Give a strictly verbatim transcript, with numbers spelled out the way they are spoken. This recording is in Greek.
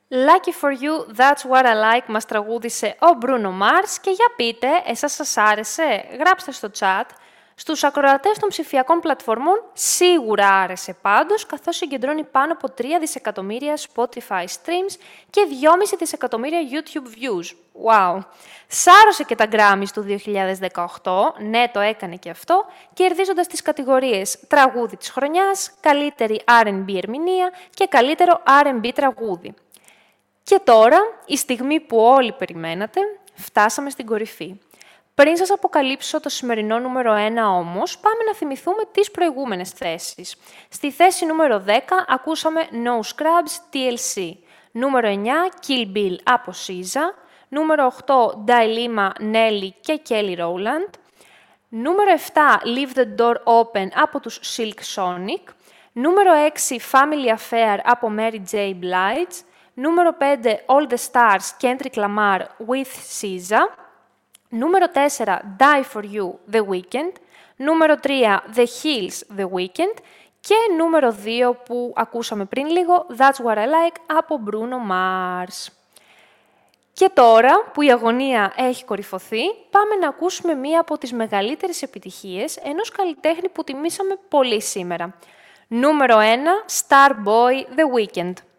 Lucky for you, that's what I like μας τραγούδισε ο Bruno Mars και για πείτε, εσάς σας άρεσε, γράψτε στο chat. Στους ακροατές των ψηφιακών πλατφορμών σίγουρα άρεσε πάντως, καθώς συγκεντρώνει πάνω από τρία δισεκατομμύρια Spotify streams και δυόμισι δισεκατομμύρια YouTube views. Wow! Σάρωσε και τα Grammys του δύο χιλιάδες δεκαοκτώ, ναι το έκανε και αυτό, κερδίζοντας τις κατηγορίες Τραγούδι της Χρονιάς, Καλύτερη αρ εντ μπι ερμηνεία και Καλύτερο αρ εντ μπι τραγούδι. Και τώρα, η στιγμή που όλοι περιμένατε, φτάσαμε στην κορυφή. Πριν σας αποκαλύψω το σημερινό νούμερο ένα όμως, πάμε να θυμηθούμε τις προηγούμενες θέσεις. Στη θέση νούμερο δέκα ακούσαμε No Scrubs τι ελ σι. Νούμερο εννιά Kill Bill από σίζα. Νούμερο οκτώ Dailima, Nelly και Kelly Rowland. Νούμερο επτά Leave the Door Open από τους Silk Sonic. Νούμερο έξι Family Affair από Mary J. Blige. Νούμερο πέντε All the Stars Kendrick Lamar with σίζα. Νούμερο τέσσερα Die for You The Weeknd. Νούμερο τρία The Hills The Weeknd. Και νούμερο δύο που ακούσαμε πριν λίγο That's What I Like από Bruno Mars. Και τώρα που η αγωνία έχει κορυφωθεί, πάμε να ακούσουμε μία από τις μεγαλύτερες επιτυχίες ενός καλλιτέχνη που τιμήσαμε πολύ σήμερα. Νούμερο ένα Starboy The Weeknd.